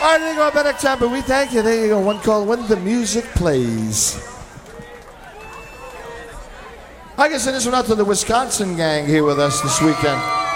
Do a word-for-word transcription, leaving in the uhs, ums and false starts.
All right, there you go, Benek Champa. We thank you. There you go. One call when the music plays. I can send this one out to the Wisconsin gang here with us this weekend.